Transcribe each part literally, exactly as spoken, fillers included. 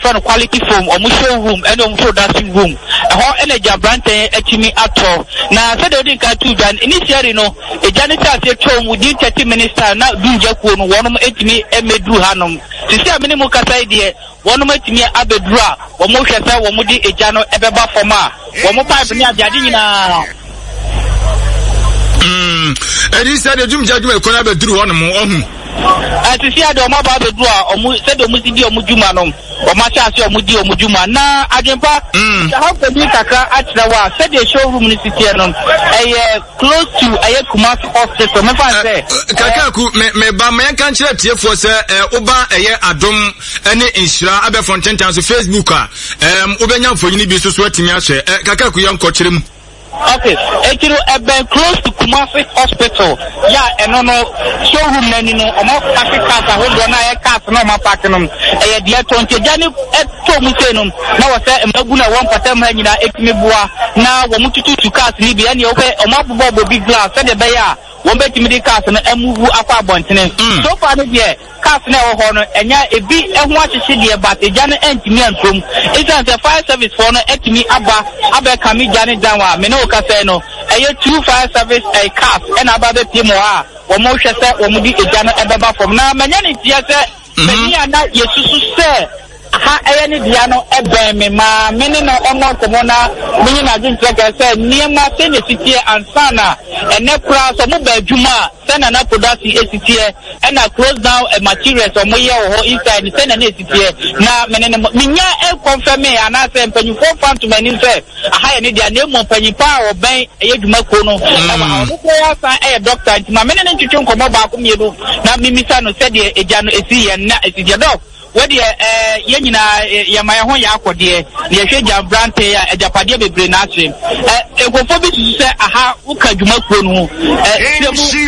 front quality foam or showroom and on production room. A whole energy brante etimi ato. Na said the katu dan initially no a janitor at your home within thirty minutes now do jakun one etimi emedru hanum. To see a minimum kasa idea one etimi abedra or mo shata or mudi a jano ebeba forma. One more pipe near Jadina. Hmm. And he said the Jim Jadwell could have a drew on him. As you see, I don't know about the draw or said the Musidi or Mujumanum or Machas or Mudi or Mujuma. Now, I didn't how can you at the war? Said the showroom in the city, a close to a Kumasi hospital. Me say, Kakaku, me ba me can chat here for say, Oba a year Adom, any Inshra, Abe Fontaine to Facebook. Um, Obenya for you be so sweating. Kakaku, young coach him. Okay, actually, I've been close to Kumasi Hospital. Yeah, and no, no, showroom, and you know, I'm not packing cars. I hold on, I can't no more packing them. I had yet on Tejani at Tomusenum. Now I said, I'm not going to want to tell me that it's me. Now, we're moving to cars, Libya, and you okay, I'm not going to be glass, and the Bayer. One bet me the cars and I move up our bonnet. So far, the year, cars now honor, and yeah, a bit and watch a city about the Janet and me and from. It's a fire service for no at me, Abba, Abba Kami Janet Dawa, Meno Casino, a year two fire service, a cars, and about the Timoa, or Moshe said, or Mudi Janet Abba from now, Manani, yes, many are not yes to say. Ha ayani diano ebe me ma meni na ono komona meni na din tracker say niema se ne sitie ansana ene kura so mo ba adwuma se na na product e sitie e na close down a materials o mo ye ho inside se na na sitie na meni menya e confirm me ana se mpanyufo fan to meni say aha ye dia na mo mpanyipa o ben e adwuma ko no e ma o ko ya san e doctor nti ma meni na ntwetwe nkomo ba ko mienu na mimisa no se de eja no esi ye na esi de doc wadi eh yenyina yamaya ho ya akode ne hwe jam brante ya ejapade bebre na asem eh egofo bi su se aha uka dwuma kro no eh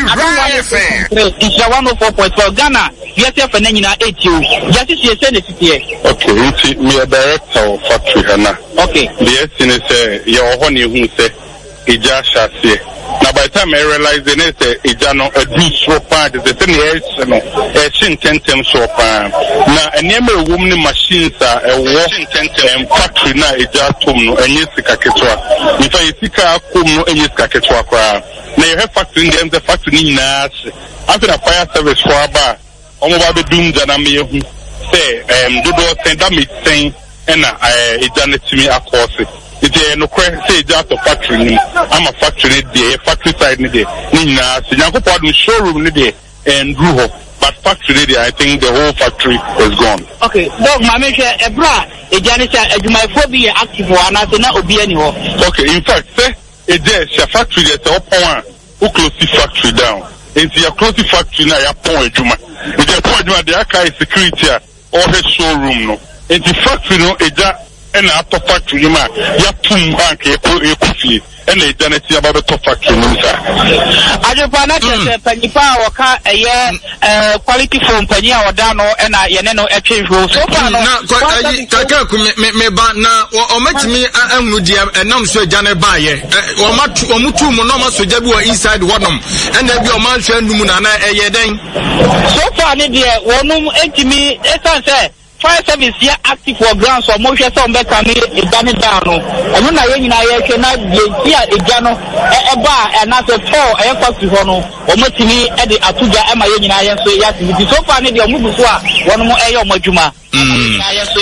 it's one oh four point four Ghana yes fa na nyina eighty o just see say ne sitie okay nti me director of factory hana okay the estimate say ye ho ne hu se ija shase. Now by the time I realized the next ija no a do so part the thing is no a shin tentem so part na enema woman machines are a work tentem factory na ija tom no enye sika ketwa if I sika akom no enye sika ketwa kwa na you have factory in the factory ni na after the fire service for aba omo ba be dum jana me hu say um do do send that me saying na ija na timi akose. It's no question say just a factory. I'm a factory there, factory side there. Nina, Sinako Padu showroom there and Ruho. But factory there, I think the whole factory is gone. Okay, dog, my mention a bra, a janitor, a my phobia active one, I do not be anymore. Okay, in fact, say a there's a factory that's open who close the factory down. It's your close the factory now, your point, Juma. It's your point, the archive security or his showroom. No, it's the factory, no, it's and after factory ma ya tum bank e ko e kufi and e janeti about the top factory nsa ajepa na che panipa waka eye eh quality phone pania oda no e na ye ne no e twenhwo so far no kaka ku me me ba na o matimi anhu dia enam so jane ba ye o matu o mutu mu no ma so jabi wa inside wonom and bi o man hwe num na na eye den so far ne dia wonum entimi esanse fire service here active for ground so mo hwe so mbe kan e dani down no eno na ye nyina ye hwe na ye tia eja no e ba e na so to e factory ho no o matimi e de atuja e ma ye nyina ye so ya ti so far ne de o mu buso a wono mo e ye o madwuma mm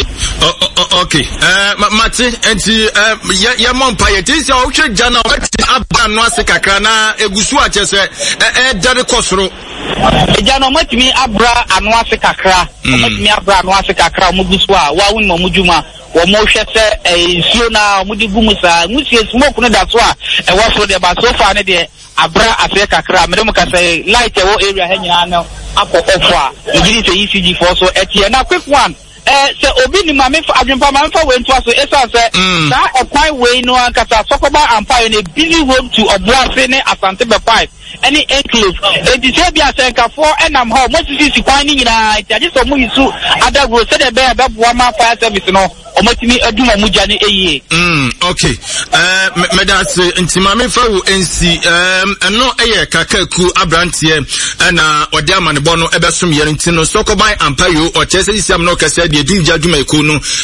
okay eh mate enti eh ya mompa ye ti se o hwe jana o ti aba no ase kakra na egusu a chese e dare kosoro eja no matimi abra anu ase kakra matimi abra anu ase kakra mo buso a wa won mo mudwuma wo mo hwe se e nsuo na mo di gumu sa musie smoke no da so a e wo so de ba so far ne de abra ase kakra me dem ka say light e wo area ha nyina no akọ ofa ngiri se E C G for so etie na quick one eh se obi ni ma me adwempa ma mfa we ntoa so esa se na okwan we no ankasa sokoba ampa ne busy road to Obuase ne Asante be five any enclave e di se bia senkafo enam ha mo sisi kwan ni nyina itaje so mu yisu ada go se de be be boa ma fire service no omatimi aduma mu jane eye mm okay eh medase ntima me fa wo nsi em eno eye kakaku abrantie na ode amane bo no ebesom yere ntino sokoban ampa yo o chese sisiam no kase de dum jaduma eko no